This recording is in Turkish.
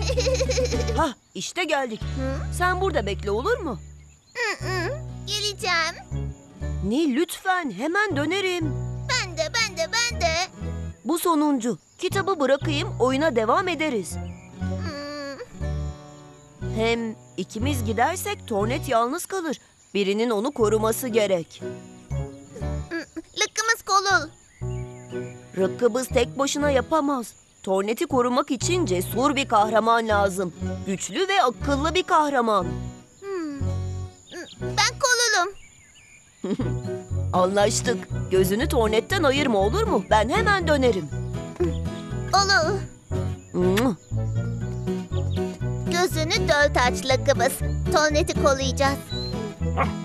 Hah, işte geldik. Sen burada bekle, olur mu? Geleceğim. Nil, lütfen, hemen dönerim. Ben de. Bu sonuncu. Kitabı bırakayım, oyuna devam ederiz. Hmm, Hem ikimiz gidersek Tornet yalnız kalır. Birinin onu koruması gerek. Lıkkımız kolul. Rıkkıbız tek başına yapamaz. Tornet'i korumak için cesur bir kahraman lazım. Güçlü ve akıllı bir kahraman. Ben kolulum. Anlaştık. Gözünü Tornet'ten ayırma, olur mu? Ben hemen dönerim. Olur. Mwah. Gözünü dört aç Lıkkımız. Tonet'i kollayacağız.